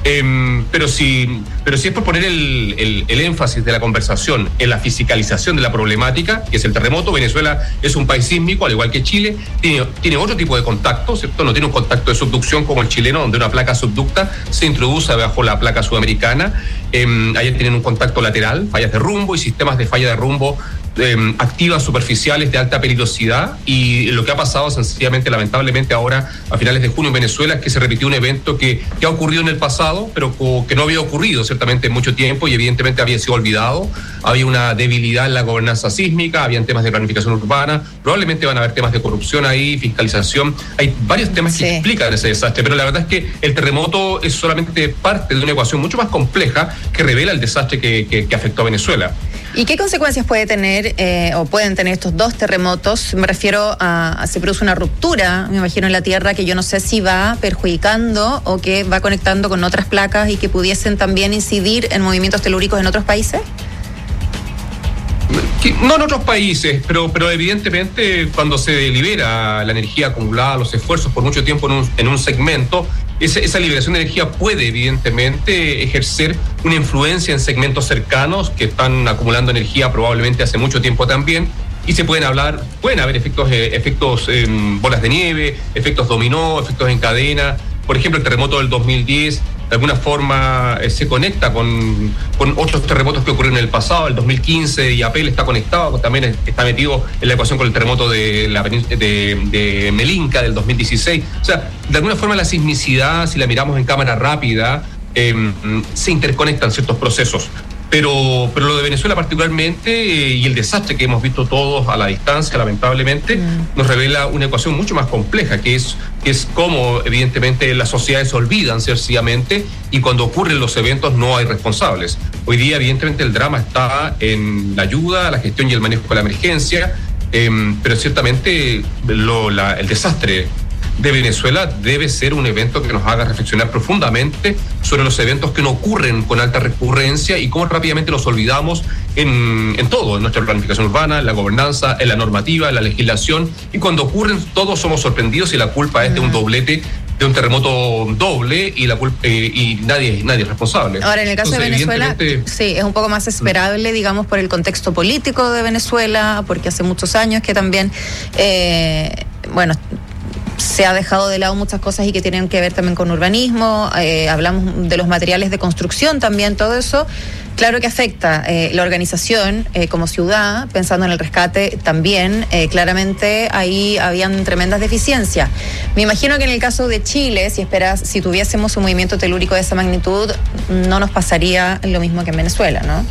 Pero si es por poner el énfasis de la conversación en la fiscalización de la problemática, que es el terremoto, Venezuela es un país sísmico, al igual que Chile, tiene otro tipo de contacto, ¿cierto? No tiene un contacto de subducción como el chileno, donde una placa subducta se introduce bajo la placa sudamericana. Allá tienen un contacto lateral, fallas de rumbo y sistemas de falla de rumbo activas superficiales de alta peligrosidad, y lo que ha pasado sencillamente, lamentablemente ahora a finales de junio en Venezuela, es que se repitió un evento que ha ocurrido en el pasado, pero que no había ocurrido ciertamente en mucho tiempo y evidentemente había sido olvidado. Había una debilidad en la gobernanza sísmica, habían temas de planificación urbana, probablemente van a haber temas de corrupción ahí, fiscalización, hay varios temas que explican ese desastre, pero la verdad es que el terremoto es solamente parte de una ecuación mucho más compleja que revela el desastre que afectó a Venezuela. ¿Y qué consecuencias puede tener o pueden tener estos dos terremotos? Me refiero a se produce una ruptura, me imagino, en la Tierra, que yo no sé si va perjudicando o que va conectando con otras placas y que pudiesen también incidir en movimientos telúricos en otros países. No en otros países, pero evidentemente cuando se libera la energía acumulada, los esfuerzos por mucho tiempo en un segmento, esa liberación de energía puede evidentemente ejercer una influencia en segmentos cercanos que están acumulando energía probablemente hace mucho tiempo también, y pueden haber efectos bolas de nieve, efectos dominó, efectos en cadena. Por ejemplo, el terremoto del 2010 de alguna forma se conecta con otros terremotos que ocurrieron en el pasado. El 2015 Iapel está conectado, también está metido en la ecuación con el terremoto de Melinka del 2016. O sea, de alguna forma la sismicidad, si la miramos en cámara rápida, se interconectan ciertos procesos. Pero lo de Venezuela particularmente, y el desastre que hemos visto todos a la distancia, lamentablemente, nos revela una ecuación mucho más compleja, que es cómo evidentemente las sociedades se olvidan sencillamente, y cuando ocurren los eventos no hay responsables. Hoy día evidentemente el drama está en la ayuda, la gestión y el manejo de la emergencia, pero ciertamente el desastre de Venezuela debe ser un evento que nos haga reflexionar profundamente sobre los eventos que no ocurren con alta recurrencia y cómo rápidamente los olvidamos en todo, en nuestra planificación urbana, en la gobernanza, en la normativa, en la legislación, y cuando ocurren todos somos sorprendidos y la culpa es de un doblete, de un terremoto doble, y nadie es responsable. Ahora, en el caso de Venezuela, sí, es un poco más esperable, digamos, por el contexto político de Venezuela, porque hace muchos años que también, se ha dejado de lado muchas cosas y que tienen que ver también con urbanismo. Hablamos de los materiales de construcción también, todo eso. Claro que afecta la organización como ciudad, pensando en el rescate también. Claramente ahí habían tremendas deficiencias. Me imagino que en el caso de Chile, si tuviésemos un movimiento telúrico de esa magnitud, no nos pasaría lo mismo que en Venezuela, ¿no?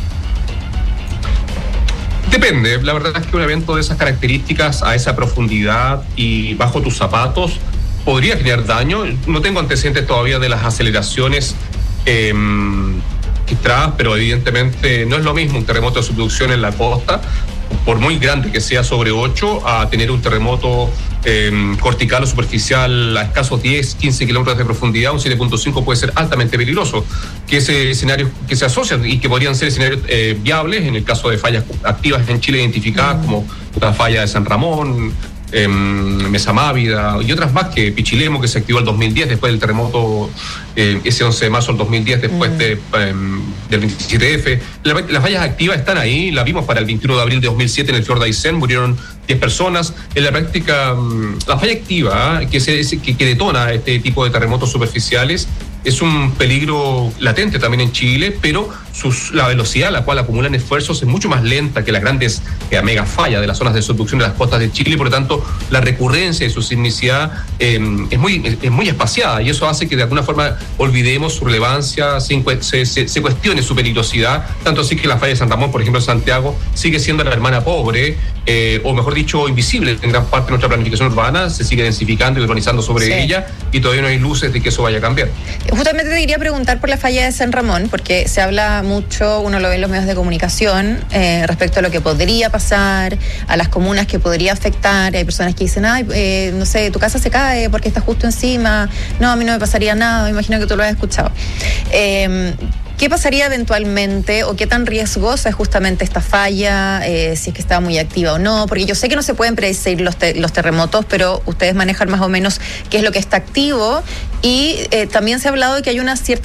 Depende, la verdad es que un evento de esas características, a esa profundidad y bajo tus zapatos, podría generar daño. No tengo antecedentes todavía de las aceleraciones registradas, pero evidentemente no es lo mismo un terremoto de subducción en la costa, por muy grande que sea, sobre 8, a tener un terremoto cortical o superficial a escasos 10, 15 kilómetros de profundidad. Un 7.5 puede ser altamente peligroso, que ese escenario que se asocian y que podrían ser escenarios viables en el caso de fallas activas en Chile identificadas, como la falla de San Ramón, Mesa Mávida y otras más, que Pichilemu, que se activó el 2010 después del terremoto, ese 11 de marzo del 2010 después del 27F. Las fallas activas están ahí, la vimos para el 21 de abril de 2007 en el fiordo Aysén, murieron 10 personas. En la práctica, la falla activa que detona este tipo de terremotos superficiales es un peligro latente también en Chile, pero la velocidad a la cual acumulan esfuerzos es mucho más lenta que las grandes mega fallas de las zonas de subducción de las costas de Chile, y por lo tanto la recurrencia de su sismicidad es muy espaciada, y eso hace que de alguna forma olvidemos su relevancia, se cuestione su peligrosidad, tanto así que la falla de San Ramón, por ejemplo, en Santiago, sigue siendo la hermana pobre, o mejor dicho, invisible en gran parte de nuestra planificación urbana, se sigue densificando y urbanizando sobre ella, y todavía no hay luces de que eso vaya a cambiar. Justamente te quería preguntar por la falla de San Ramón, porque se habla mucho, uno lo ve en los medios de comunicación, respecto a lo que podría pasar, a las comunas que podría afectar. Hay personas que dicen, no sé, tu casa se cae porque está justo encima. No, a mí no me pasaría nada, me imagino que tú lo has escuchado. ¿Qué pasaría eventualmente o qué tan riesgosa es justamente esta falla, si es que está muy activa o no? Porque yo sé que no se pueden predecir los terremotos, pero ustedes manejan más o menos qué es lo que está activo, y también se ha hablado de que hay una cierta